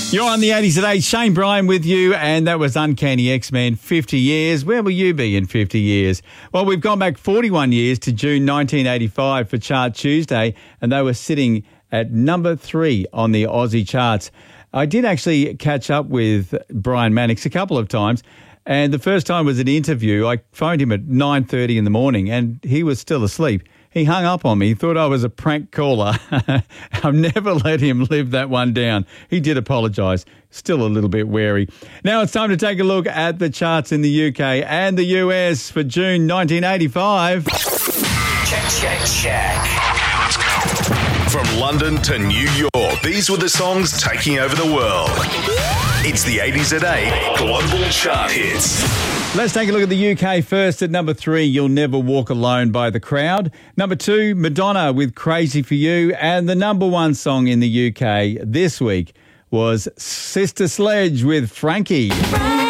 You're on the 80s today. Shane Bryan with you, and that was Uncanny X-Men, 50 years. Where will you be in 50 years? Well, we've gone back 41 years to June 1985 for Chart Tuesday, and they were sitting at number 3 on the Aussie charts. I did actually catch up with Brian Mannix a couple of times, and the first time was an interview. I phoned him at 9:30 in the morning, and he was still asleep. He hung up on me, thought I was a prank caller. I've never let him live that one down. He did apologise, still a little bit wary. Now it's time to take a look at the charts in the UK and the US for June 1985. Check. Okay, let's go. From London to New York, these were the songs taking over the world. It's the 80s at 8 Global Chart Hits. Let's take a look at the UK first. At number 3, You'll Never Walk Alone by The Crowd. Number 2, Madonna with Crazy For You. And the number 1 song in the UK this week was Sister Sledge with Frankie.